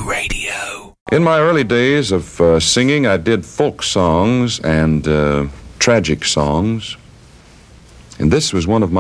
Radio. In my early days of singing, I did folk songs and tragic songs. And this was one of my